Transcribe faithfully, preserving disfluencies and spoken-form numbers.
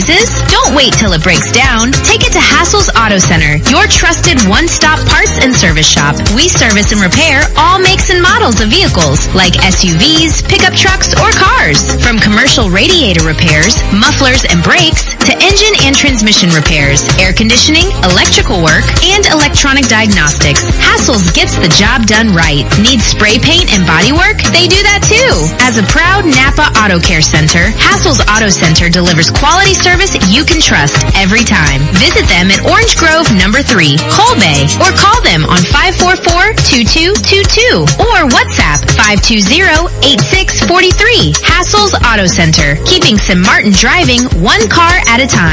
surprises? Don't wait till it breaks down. Take it to Hassel's Auto Center, your trusted one-stop parts and service shop. We service and repair all makes and models of vehicles, like S U Vs, pickup trucks, or cars. From commercial radiator repairs, mufflers and brakes, to engine and transmission repairs, air conditioning, electrical work, and electronic diagnostics. Hassel's gets the job done right. Need spray paint and body work? They do that too. As a proud Napa Auto Care Center, Hassel's Auto Center delivers quality service you can trust every time. Visit them at Orange Grove number three, Coal Bay, or call them on five four four, two two two two or WhatsApp five two zero, eight six four three. Hassel's Auto Center, keeping Saint Martin driving one car at a time.